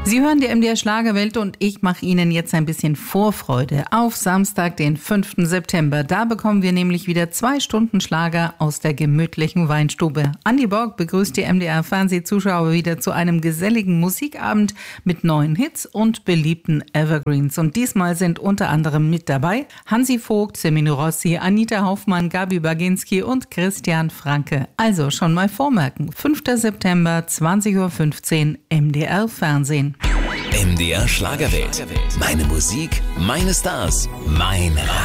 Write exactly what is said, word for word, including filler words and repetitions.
Sie hören die M D R Schlagerwelt und ich mache Ihnen jetzt ein bisschen Vorfreude auf Samstag, den fünften September. Da bekommen wir nämlich wieder zwei Stunden Schlager aus der gemütlichen Weinstube. Andi Borg begrüßt die M D R-Fernsehzuschauer wieder zu einem geselligen Musikabend mit neuen Hits und beliebten Evergreens. Und diesmal sind unter anderem mit dabei Hansi Vogt, Semino Rossi, Anita Hoffmann, Gabi Baginski und Christian Franke. Also schon mal vormerken, fünfter September, zwanzig Uhr fünfzehn, M D R Fernsehen. M D R Schlagerwelt. Meine Musik, meine Stars, mein